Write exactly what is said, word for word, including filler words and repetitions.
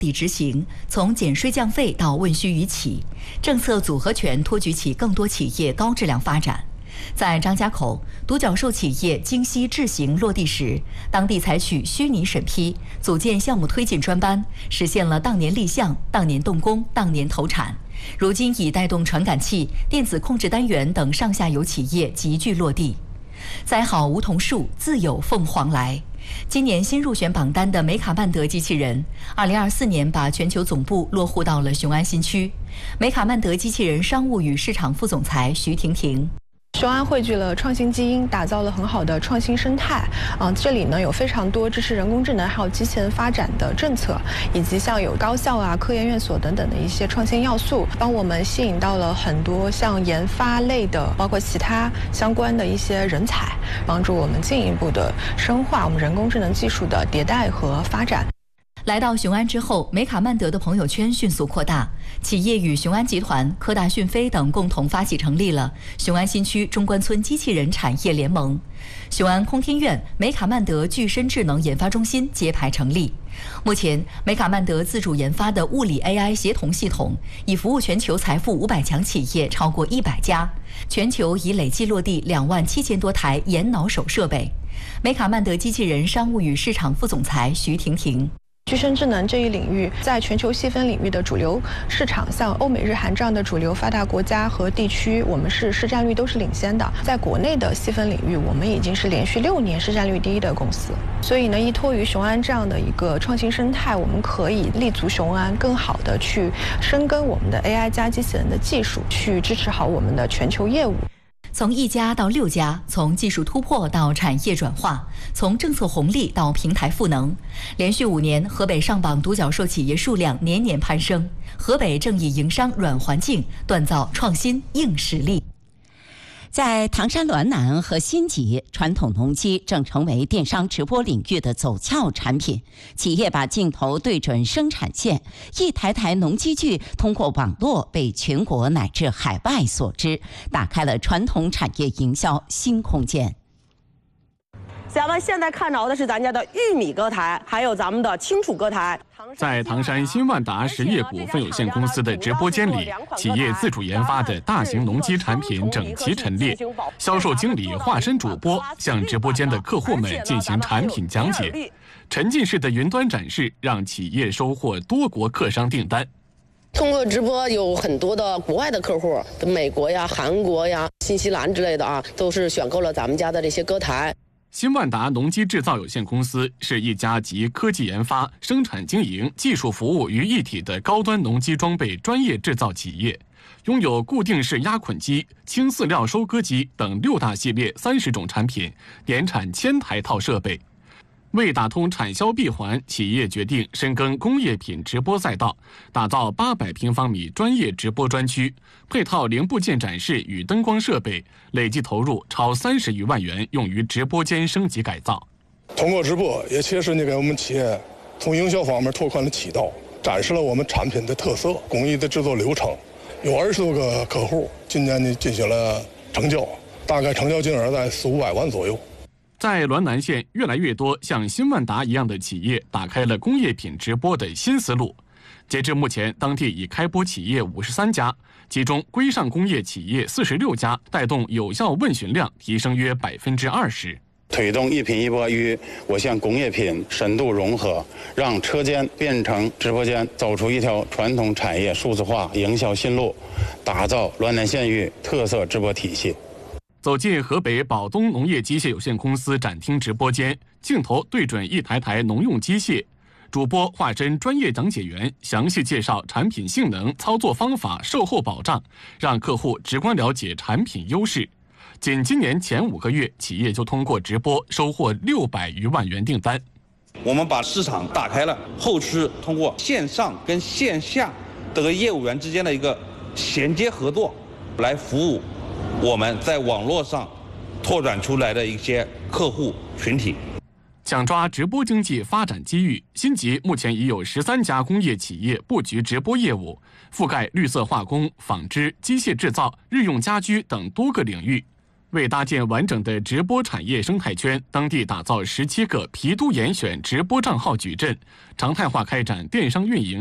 地执行，从减税降费到问需于企，政策组合拳托举起更多企业高质量发展。在张家口，独角兽企业京西智行落地时，当地采取虚拟审批，组建项目推进专班，实现了当年立项、当年动工、当年投产。如今已带动传感器、电子控制单元等上下游企业急剧落地。栽好梧桐树，自有凤凰来。今年新入选榜单的梅卡曼德机器人，二零二四年把全球总部落户到了雄安新区。梅卡曼德机器人商务与市场副总裁徐婷婷。 雄安汇聚了创新基因，打造了很好的创新生态。嗯，这里呢有非常多支持人工智能还有机器人发展的政策，以及像有高校啊、科研院所等等的一些创新要素，帮我们吸引到了很多像研发类的，包括其他相关的一些人才，帮助我们进一步的深化我们人工智能技术的迭代和发展。 来到雄安之后，梅卡曼德的朋友圈迅速扩大，企业与雄安集团、科大讯飞等共同发起成立了雄安新区中关村机器人产业联盟。雄安空天院梅卡曼德具身智能研发中心揭牌成立。目前，梅卡曼德自主研发的物理 A I 协同系统已服务全球财富五百强企业超过一百家，全球已累计落地两万七千多台眼脑手设备。梅卡曼德机器人商务与市场副总裁徐婷婷。 具身智能这一领域，在全球细分领域的主流市场，像欧美日韩这样的主流发达国家和地区，我们是市占率都是领先的。在国内的细分领域，我们已经是连续六年市占率第一的公司。所以呢，依托于雄安这样的一个创新生态，我们可以立足雄安，更好的去深耕我们的 A I 加机器人的技术，去支持好我们的全球业务。 从一家到六家，从技术突破到产业转化，从政策红利到平台赋能，连续五年，河北上榜独角兽企业数量年年攀升。河北正以营商软环境锻造创新硬实力。 在唐山滦南和新集，传统农机正成为电商直播领域的走俏产品。企业把镜头对准生产线，一台台农机具通过网络被全国乃至海外所知，打开了传统产业营销新空间。 咱们现在看着的是咱家的玉米歌台，还有咱们的青储歌台。 在唐山新万达实业股份有限公司的直播间里，企业自主研发的大型农机产品整齐陈列，销售经理化身主播，向直播间的客户们进行产品讲解。沉浸式的云端展示让企业收获多国客商订单。 通过直播有很多的国外的客户，美国呀、韩国呀、新西兰之类的啊，都是选购了咱们家的这些歌台。 新万达农机制造有限公司是一家集科技研发、生产经营、技术服务于一体的高端农机装备专业制造企业，拥有固定式压捆机、轻饲料收割机等六大系列三十种产品，年产千台套设备。为打通产销闭环，企业决定深耕工业品直播赛道，打造八百平方米专业直播专区，配套零部件展示与灯光设备，累计投入超三十余万元，用于直播间升级改造。 通过直播，也切实地给我们企业从营销方面拓宽了渠道，展示了我们产品的特色、工艺的制作流程。有二十多个客户，今年呢进行了成交，大概成交金额在四五百万左右。 在滦南县，越来越多像新万达一样的企业打开了工业品直播的新思路。截至目前，当地已开播企业五十三家，其中规上工业企业四十六家，带动有效问询量提升约百分之二十。 推动一品一播与我县工业品深度融合，让车间变成直播间，走出一条传统产业数字化营销新路，打造滦南县域特色直播体系。 走进河北宝东农业机械有限公司展厅直播间，镜头对准一台台农用机械，主播化身专业讲解员，详细介绍产品性能、操作方法、售后保障，让客户直观了解产品优势。仅今年前五个月，企业就通过直播收获六百余万元订单。 我们把市场打开了，后期通过线上跟线下这个业务员之间的一个衔接合作，来服务我们在网络上拓展出来的一些客户群体。 抢抓直播经济发展机遇，新集目前已有十三家工业企业布局直播业务，覆盖绿色化工、纺织、机械制造、日用家居等多个领域。 为搭建完整的直播产业生态圈，当地打造十七个皮都严选直播账号矩阵，常态化开展电商运营。